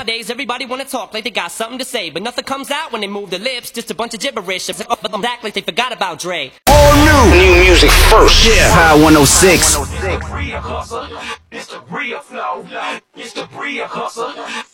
Nowadays, everybody wanna talk like they got something to say, but nothing comes out when they move their lips, just a bunch of gibberish. But them act like they forgot about Dre. All new music first. Yeah, Power 106. It's the real hustle. It's the real flow. It's the real hustle.